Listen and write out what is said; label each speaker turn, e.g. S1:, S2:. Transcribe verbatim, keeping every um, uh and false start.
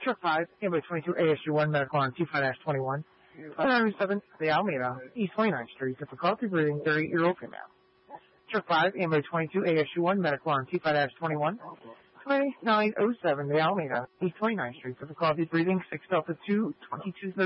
S1: Truck five, Ambulance twenty-two, A S U one, medical on T five twenty-one. five ninety-seven, The Alameda, East twenty-ninth Street, difficulty breathing, thirty-year-old female. Truck five, Ambulance twenty-two, A S U one, medical on T five twenty-one. twenty-nine oh seven, The Alameda, East twenty-ninth Street, difficulty breathing, six Delta two, twenty-two thirty.